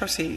Proceed.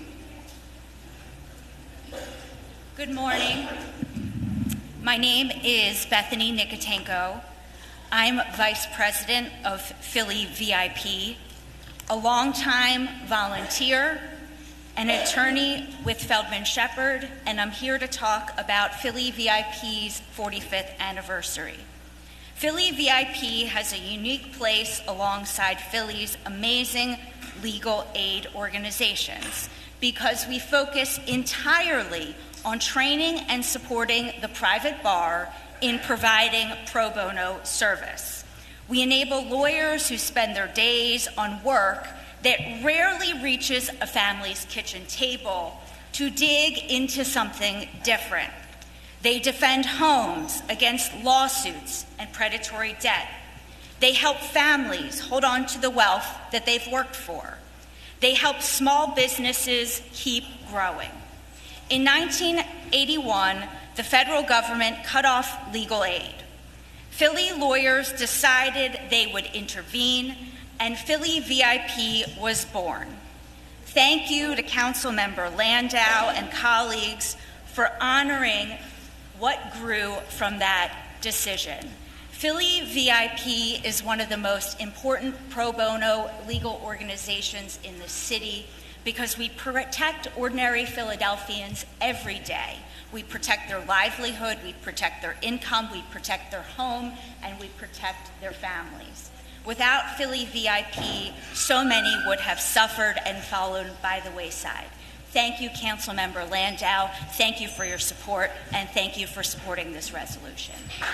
Good morning. My name is Bethany Nikotenko. I'm Vice President of Philly VIP, a longtime volunteer, an attorney with Feldman Shepard, and I'm here to talk about Philly VIP's 45th anniversary. Philly VIP has a unique place alongside Philly's amazing legal aid organizations because we focus entirely on training and supporting the private bar in providing pro bono service. We enable lawyers who spend their days on work that rarely reaches a family's kitchen table to dig into something different. They defend homes against lawsuits and predatory debt. They help families hold on to the wealth that they've worked for. They help small businesses keep growing. In 1981, the federal government cut off legal aid. Philly lawyers decided they would intervene, and Philly VIP was born. Thank you to Councilmember Landau and colleagues for honoring what grew from that decision. Philly VIP is one of the most important pro bono legal organizations in the city because we protect ordinary Philadelphians every day. We protect their livelihood, we protect their income, we protect their home, and we protect their families. Without Philly VIP, so many would have suffered and fallen by the wayside. Thank you, Councilmember Landau. Thank you for your support, and thank you for supporting this resolution.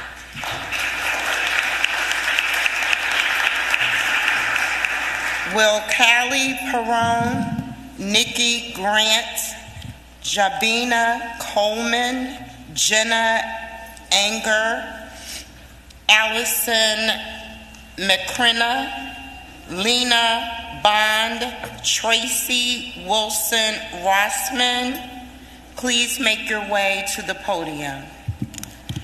Will Callie Perrone, Nikki Grant, Jabina Coleman, Jenna Anger, Allison McCrenna, Lena Bond, Tracy Wilson Rossman, please make your way to the podium.